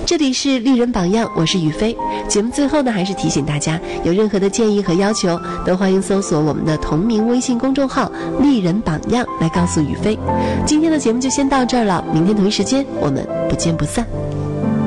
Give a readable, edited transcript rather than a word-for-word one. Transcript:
这里是丽人榜样，我是雨飞。节目最后呢，还是提醒大家，有任何的建议和要求，都欢迎搜索我们的同名微信公众号丽人榜样来告诉雨飞。今天的节目就先到这儿了，明天同一时间我们不见不散。